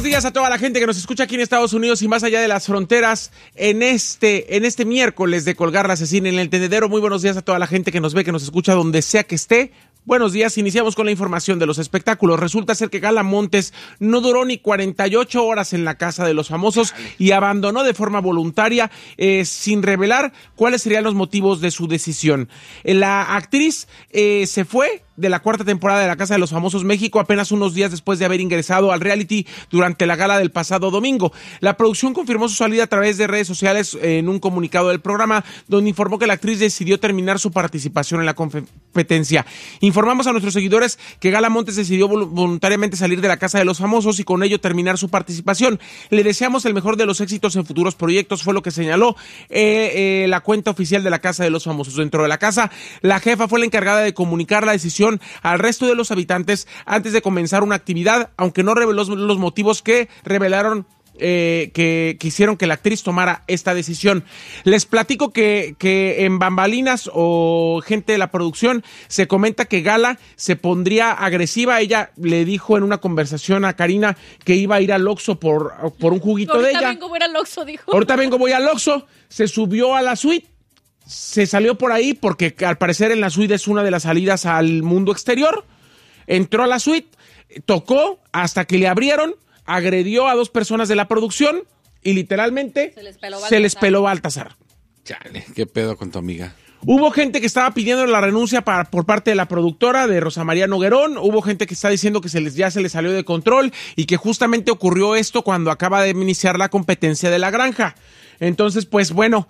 Buenos días a toda la gente que nos escucha aquí en Estados Unidos y más allá de las fronteras en este miércoles de Colgar la Asesina en el Tendedero. Muy buenos días a toda la gente que nos ve, que nos escucha donde sea que esté. Buenos días, iniciamos con la información de los espectáculos. Resulta ser que Gala Montes no duró ni 48 horas en la casa de los famosos y abandonó de forma voluntaria sin revelar cuáles serían los motivos de su decisión. La actriz se fue de la cuarta temporada de La Casa de los Famosos México apenas unos días después de haber ingresado al reality durante la gala del pasado domingo. La producción confirmó su salida a través de redes sociales en un comunicado del programa, donde informó que la actriz decidió terminar su participación en la competencia. Informamos a nuestros seguidores que Gala Montes decidió voluntariamente salir de La Casa de los Famosos y con ello terminar su participación. Le deseamos el mejor de los éxitos en futuros proyectos, fue lo que señaló la cuenta oficial de La Casa de los Famosos. Dentro de la casa, la jefa fue la encargada de comunicar la decisión al resto de los habitantes antes de comenzar una actividad, aunque no reveló los motivos que revelaron que hicieron que la actriz tomara esta decisión. Les platico que en bambalinas o gente de la producción se comenta que Gala se pondría agresiva. Ella le dijo en una conversación a Karina que iba a ir al Oxxo por un juguito de ella. Ahorita vengo, voy al Oxxo, dijo. Ahorita vengo, voy al Oxxo. Se subió a la suite. Se salió por ahí porque al parecer en la suite es una de las salidas al mundo exterior. Entró a la suite, tocó hasta que le abrieron, agredió a 2 personas de la producción y literalmente se les peló Baltasar. Chale, ¿qué pedo con tu amiga? Hubo gente que estaba pidiendo la renuncia por parte de la productora, de Rosa María Noguerón. Hubo gente que está diciendo que ya se le salió de control y que justamente ocurrió esto cuando acaba de iniciar la competencia de La Granja. Entonces, pues bueno,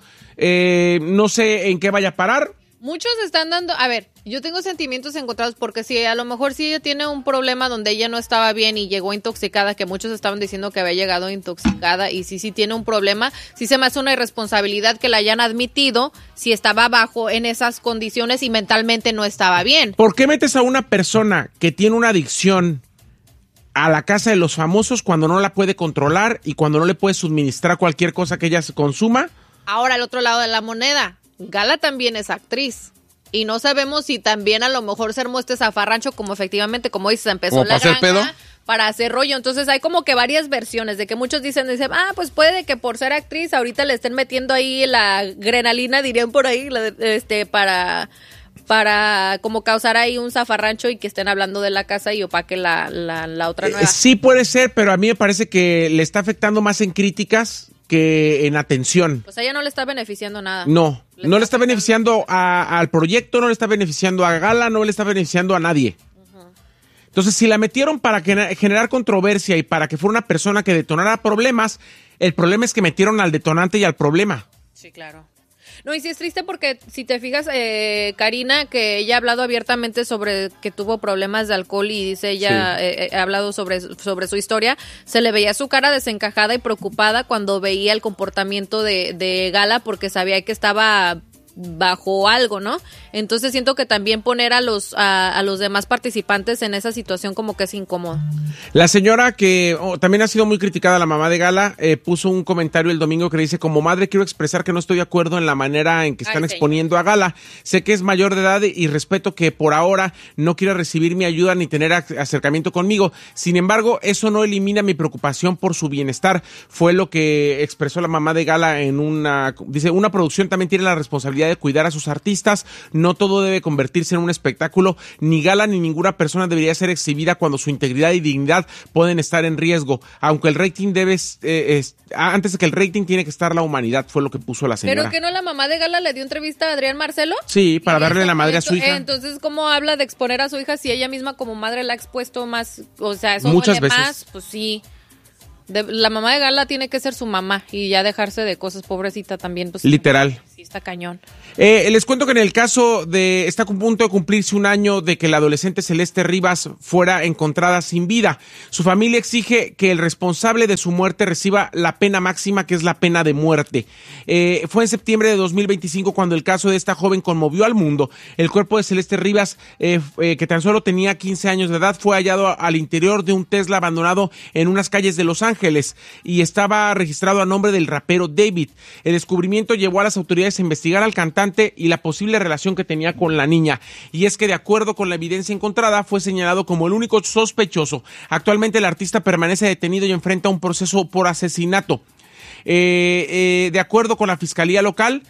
no sé en qué vaya a parar. Muchos están dando, a ver, yo tengo sentimientos encontrados porque si a lo mejor si ella tiene un problema donde ella no estaba bien y llegó intoxicada, que muchos estaban diciendo que había llegado intoxicada y sí tiene un problema, sí se me hace una irresponsabilidad que la hayan admitido si estaba bajo en esas condiciones y mentalmente no estaba bien. ¿Por qué metes a una persona que tiene una adicción a La Casa de los Famosos cuando no la puede controlar y cuando no le puede suministrar cualquier cosa que ella se consuma? Ahora, al otro lado de la moneda, Gala también es actriz y no sabemos si también a lo mejor se armó este zafarrancho como efectivamente, como dices, empezó La Granja para hacer rollo. Entonces hay como que varias versiones de que muchos dicen, pues puede que por ser actriz ahorita le estén metiendo ahí la adrenalina, dirían por ahí, para como causar ahí un zafarrancho y que estén hablando de la casa y opaque la otra nueva. Sí puede ser, pero a mí me parece que le está afectando más en críticas que en atención. Pues a ella no le está beneficiando nada. No le está beneficiando al proyecto, no le está beneficiando a Gala, no le está beneficiando a nadie. Entonces, si la metieron para generar controversia y para que fuera una persona que detonara problemas, el problema es que metieron al detonante y al problema. Sí, claro. No, y sí es triste porque si te fijas, Karina, que ella ha hablado abiertamente sobre que tuvo problemas de alcohol y dice ella, ha hablado sobre su historia, se le veía su cara desencajada y preocupada cuando veía el comportamiento de Gala porque sabía que estaba bajo algo, ¿no? Entonces siento que también poner a los demás participantes en esa situación como que es incómodo. La señora que también ha sido muy criticada, la mamá de Gala, puso un comentario el domingo que dice: como madre quiero expresar que no estoy de acuerdo en la manera en que están exponiendo a Gala. Sé que es mayor de edad y respeto que por ahora no quiera recibir mi ayuda ni tener acercamiento conmigo. Sin embargo, eso no elimina mi preocupación por su bienestar. Fue lo que expresó la mamá de Gala dice, una producción también tiene la responsabilidad de cuidar a sus artistas, no todo debe convertirse en un espectáculo, ni Gala ni ninguna persona debería ser exhibida cuando su integridad y dignidad pueden estar en riesgo, aunque el rating antes de que el rating tiene que estar la humanidad, fue lo que puso la señora. ¿Pero que no la mamá de Gala le dio entrevista a Adrián Marcelo? Sí, para darle la madre a su hija. Entonces, ¿cómo habla de exponer a su hija si ella misma como madre la ha expuesto más? O sea, eso muchas duele veces. Más, pues sí. La mamá de Gala tiene que ser su mamá y ya dejarse de cosas, pobrecita también. Pues, literal. Sí, está cañón. Les cuento que en el caso está a punto de cumplirse un año de que la adolescente Celeste Rivas fuera encontrada sin vida. Su familia exige que el responsable de su muerte reciba la pena máxima, que es la pena de muerte. Fue en septiembre de 2025 cuando el caso de esta joven conmovió al mundo. El cuerpo de Celeste Rivas, que tan solo tenía 15 años de edad, fue hallado al interior de un Tesla abandonado en unas calles de Los Ángeles y estaba registrado a nombre del rapero David. El descubrimiento llevó a las autoridades autoridades a investigar al cantante y la posible relación que tenía con la niña. Y es que, de acuerdo con la evidencia encontrada, fue señalado como el único sospechoso. Actualmente el artista permanece detenido y enfrenta un proceso por asesinato. De acuerdo con la fiscalía local,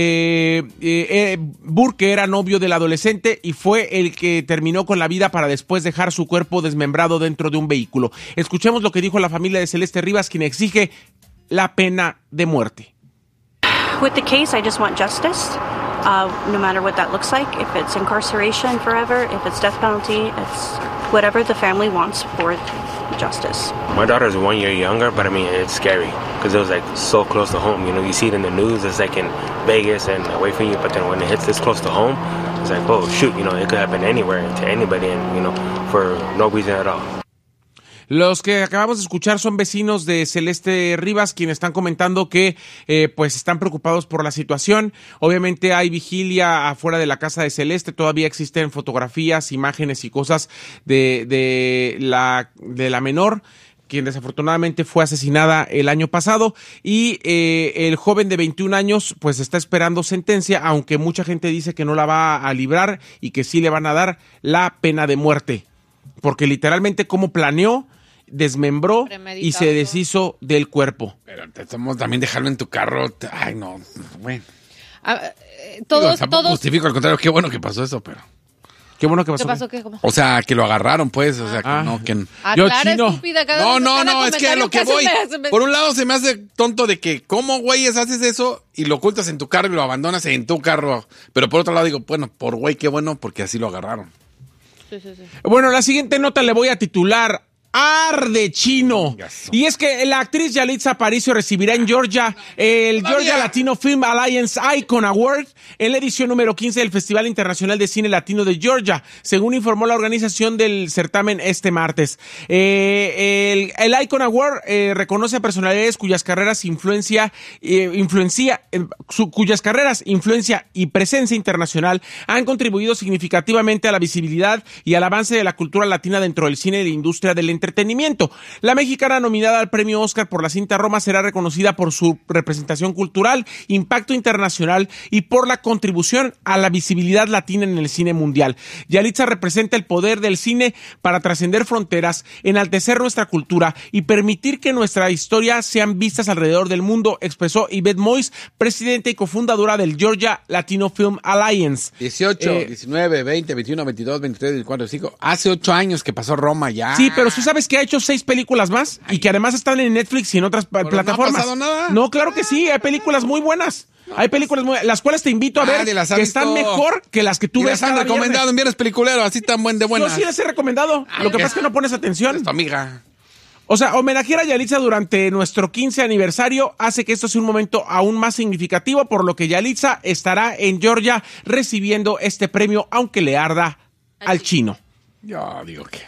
Burke era novio del adolescente y fue el que terminó con la vida para después dejar su cuerpo desmembrado dentro de un vehículo. Escuchemos lo que dijo la familia de Celeste Rivas, quien exige la pena de muerte. With the case, I just want justice, no matter what that looks like. If it's incarceration forever, if it's death penalty, it's whatever the family wants for justice. My daughter's 1 year younger, but I mean, it's scary because it was like so close to home. You know, you see it in the news, it's like in Vegas and away from you, but then when it hits this close to home, it's like, oh shoot, you know, it could happen anywhere to anybody and, you know, for no reason at all. Los que acabamos de escuchar son vecinos de Celeste Rivas, quienes están comentando que pues están preocupados por la situación. Obviamente hay vigilia afuera de la casa de Celeste, todavía existen fotografías, imágenes y cosas de la menor, quien desafortunadamente fue asesinada el año pasado, y el joven de 21 años pues está esperando sentencia, aunque mucha gente dice que no la va a librar y que sí le van a dar la pena de muerte, porque literalmente como planeó, desmembró y se deshizo del cuerpo. Pero también dejarlo en tu carro. Ay, no, bueno. Todos. Justifico, al contrario, qué bueno que pasó eso, pero. Qué bueno que pasó. ¿Qué pasó? ¿Qué? ¿Cómo? O sea, que lo agarraron, pues, o sea, que no, que... Yo, claro, chino. estúpida, No, es que a lo que voy. Por un lado se me hace tonto de que, ¿cómo, güeyes, haces eso y lo ocultas en tu carro y lo abandonas en tu carro? Pero por otro lado digo, bueno, por güey, qué bueno, porque así lo agarraron. Sí. Bueno, la siguiente nota le voy a titular Arde Chino. Y es que la actriz Yalitza Aparicio recibirá en Georgia el Georgia Latino Film Alliance Icon Award en la edición número 15 del Festival Internacional de Cine Latino de Georgia, según informó la organización del certamen este martes. El Icon Award reconoce a personalidades cuyas carreras influencia y presencia internacional han contribuido significativamente a la visibilidad y al avance de la cultura latina dentro del cine y de la industria del entretenimiento. La mexicana nominada al premio Oscar por la cinta Roma será reconocida por su representación cultural, impacto internacional y por la contribución a la visibilidad latina en el cine mundial. Yalitza representa el poder del cine para trascender fronteras, enaltecer nuestra cultura y permitir que nuestra historia sean vistas alrededor del mundo, expresó Yvette Mois, presidenta y cofundadora del Georgia Latino Film Alliance. 18, 19, 20, 21, 22, 23, 24, 25. Hace 8 años que pasó Roma ya. Sí, pero tú sabes que ha hecho 6 películas más y que además están en Netflix y en otras plataformas. ¿No ha pasado nada? No, claro que sí, hay películas muy buenas. Hay películas las cuales te invito a ver que están mejor que las que tú ves. Las han recomendado en Viernes Peliculero, así tan de buenas. Yo sí las he recomendado. Lo que pasa es que no pones atención. Es tu amiga. O sea, homenajear a Yalitza durante nuestro 15 aniversario hace que esto sea un momento aún más significativo, por lo que Yalitza estará en Georgia recibiendo este premio, aunque le arda al chino. Yo digo que...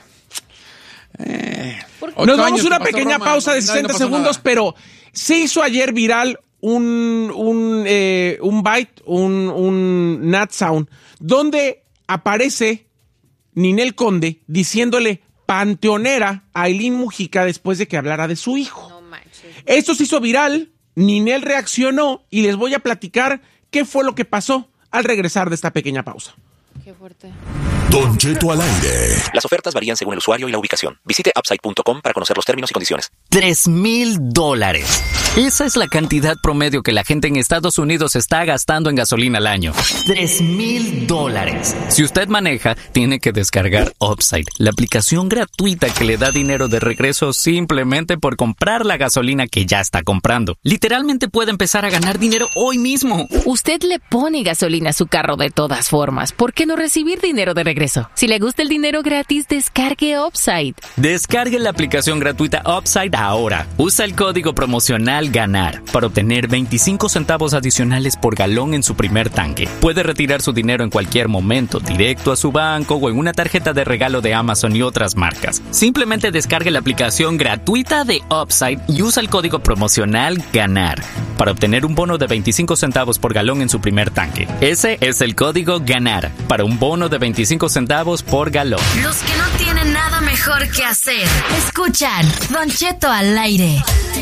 Nos vamos a una pequeña pausa de 60 segundos, pero se hizo ayer viral un byte, un Nat Sound, donde aparece Ninel Conde diciéndole panteonera a Aileen Mujica después de que hablara de su hijo. No manches. Esto se hizo viral, Ninel reaccionó y les voy a platicar qué fue lo que pasó al regresar de esta pequeña pausa. Qué fuerte. Don Cheto al aire. Las ofertas varían según el usuario y la ubicación. Visite Upside.com para conocer los términos y condiciones. $3,000. Esa es la cantidad promedio que la gente en Estados Unidos está gastando en gasolina al año. $3,000. Si usted maneja, tiene que descargar Upside, la aplicación gratuita que le da dinero de regreso simplemente por comprar la gasolina que ya está comprando. Literalmente puede empezar a ganar dinero hoy mismo. Usted le pone gasolina a su carro de todas formas. ¿Por qué no recibir dinero de regreso? Si le gusta el dinero gratis, descargue Upside. Descargue la aplicación gratuita Upside ahora. Usa el código promocional GANAR para obtener 25 centavos adicionales por galón en su primer tanque. Puede retirar su dinero en cualquier momento, directo a su banco o en una tarjeta de regalo de Amazon y otras marcas. Simplemente descargue la aplicación gratuita de Upside y usa el código promocional GANAR para obtener un bono de 25 centavos por galón en su primer tanque. Ese es el código GANAR para un bono de 25 centavos por galón. Los que no tienen nada mejor que hacer, escuchan Don Cheto al aire.